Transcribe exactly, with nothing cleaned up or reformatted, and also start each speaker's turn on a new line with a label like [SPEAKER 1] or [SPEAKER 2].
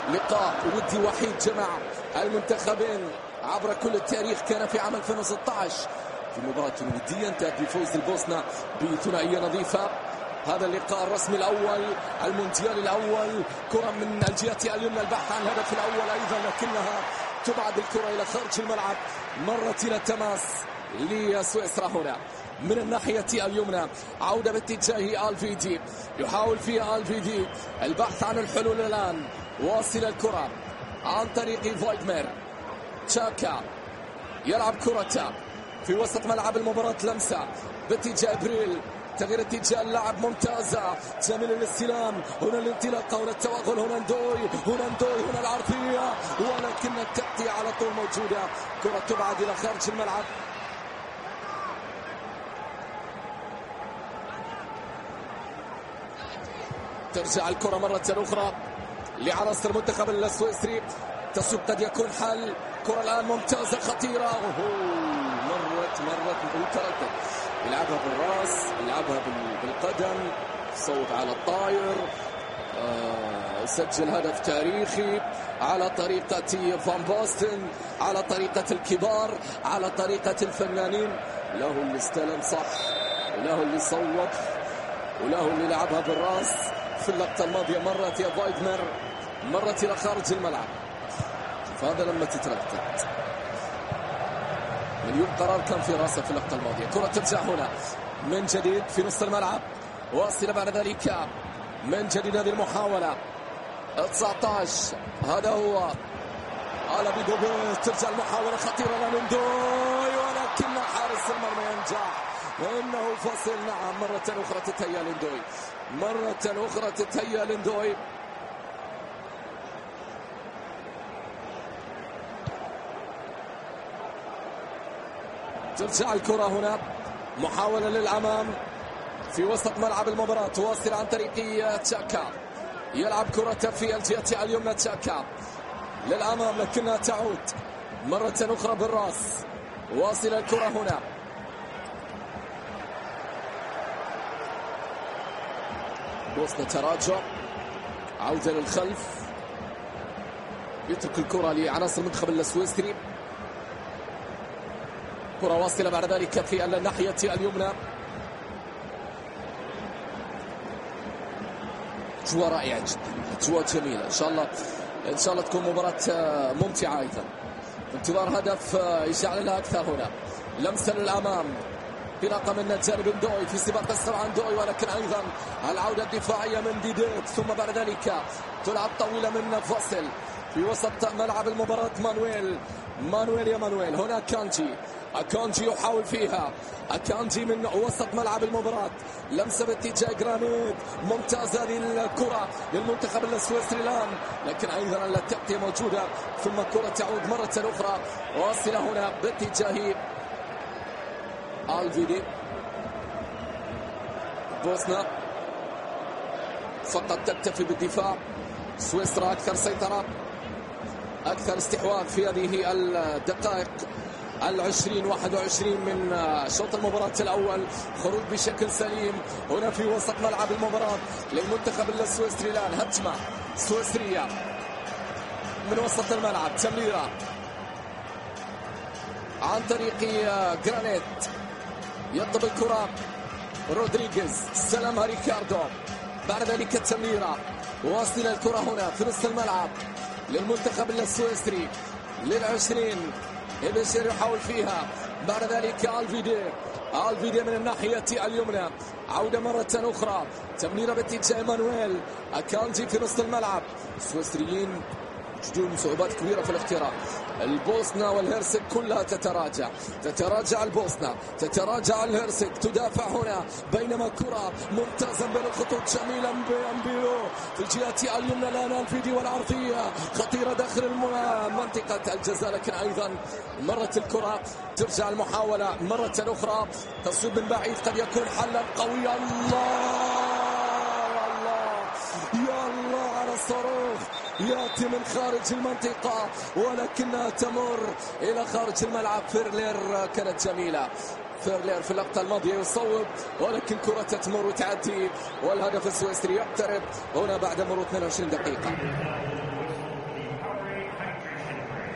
[SPEAKER 1] لقاء ودي وحيد جمع المنتخبين عبر كل التاريخ، كان في عام ألفين وستة عشر في مباراة ودية انتهت بفوز البوسنة بثنائية نظيفة. هذا اللقاء الرسمي الأول، المونديال الأول، كرة من الجهة اليمنى، البحث عن الهدف الأول أيضا، لكنها تبعد الكرة إلى خارج الملعب. مرت إلى التماس لسويسرا هنا من الناحية اليمنى، عودة باتجاه الفيدي، يحاول فيها الفيدي البحث عن الحلول الآن. واصل الكرة عن طريق فايدمير، تشاكا يلعب كرة في وسط ملعب المباراة، لمسة باتجاه بريل، تغيير اتجاه اللاعب ممتازة، جميل الاستلام، هنا الانطلاقة، هنا التوغل، هنا ندوي، هنا ندوي، هنا العرضية، ولكن التغطية على طول موجودة، كرة تبعد إلى خارج الملعب. ترجع الكرة مرة أخرى لعناصر المنتخب السويسري، تصويب قد يكون حل، كرة الآن ممتازة خطيرة، أوه. مرت مرت وتردد، يلعبها بالراس، يلعبها بالقدم، صوب على الطاير، آه سجل هدف تاريخي على طريقة فان باستن، على طريقة الكبار، على طريقة الفنانين. له اللي استلم صح، وله اللي صوب، وله اللي لعبها بالراس. في اللقطة الماضية مرت يا فايدمير، مرت إلى خارج الملعب. فهذا لما تتردد، مليون قرار كان في راسه في اللقطة الماضية. كرة ترجع هنا من جديد في نص الملعب، واصلة بعد ذلك من جديد هذه المحاولة. تسعة عشر هذا هو على بيدوبيس، ترجع المحاولة خطيرة لمندوي، ولكن حارس المرمى ينجح انه فصل. نعم، مرة اخرى تتهيأ لندوي، مرة اخرى تتهيأ لندوي. ترجع الكرة هنا، محاولة للأمام في وسط ملعب المباراة، واصل عن طريق تشاكا، يلعب كرة في الجهة اليمنى، تشاكا للأمام لكنها تعود مرة أخرى بالرأس. واصل الكرة هنا، وصل تراجع، عودة للخلف، يترك الكرة لعناصر المنتخب السويسري. كرة واصلة بعد ذلك في الناحية اليمنى، أجواء رائعة جدا، أجواء جميلة، إن شاء الله إن شاء الله تكون مباراة ممتعة أيضا. انتظار هدف يجعل لها أكثر هنا، لمسة للأمام، انطلاقة من جانب ندوي في سباق السرعة ندوي، ولكن أيضا العودة الدفاعية من ديديت، ثم بعد ذلك تلعب طويلة من فاصل في وسط ملعب المباراة. مانويل مانويل يا مانويل، هنا كانجي، أكانجي يحاول فيها، أكانجي من وسط ملعب المباراة، لمسة باتجاه جرانيت، ممتازة هذه الكرة للمنتخب السويسري الآن، لكن أيضا التغطية موجودة، ثم الكرة تعود مرة أخرى، واصلة هنا باتجاه الفيدي. بوسنا فقط تكتفي بالدفاع، سويسرا أكثر سيطرة، أكثر استحواذ في هذه الدقائق العشرين واحد وعشرين من شوط المباراة الأول. خروج بشكل سليم هنا في وسط ملعب المباراة للمنتخب السويسري الآن، هجمة سويسرية من وسط الملعب، تمريرة عن طريق جرانيت، يطلب الكرة رودريغيز، استلمها ريكاردو، بعد ذلك التمريرة، واصل الكرة هنا في نصف الملعب للمنتخب السويسري للعشرين، إبشير يحاول فيها، بعد ذلك الفيدي، الفيدي من الناحية اليمنى، عودة مرة أخرى، تمريرة باتجاه مانويل، أكانجي في نصف الملعب. السويسريين يجدون صعوبات كبيرة في الاختراق، البوسنة والهرسك كلها تتراجع، تتراجع البوسنة، تتراجع الهرسك، تدافع هنا، بينما كرة ممتازة بين الخطوط، جميلة بيامبيلو في الجهة اليمنى الآن، الفيدي والعرضية خطيرة داخل منطقة الجزاء، لكن أيضا مرت الكرة، ترجع المحاولة مرة أخرى، تصويب من بعيد قد يكون حلا قويا. الله يا الله على الصاروخ، يأتي من خارج المنطقة ولكنها تمر إلى خارج الملعب. فيرلير كانت جميلة، فيرلير في اللقطة الماضية يصوب، ولكن كرة تمر وتعدي، والهدف السويسري يقترب هنا بعد مرور اثنين وعشرين دقيقة.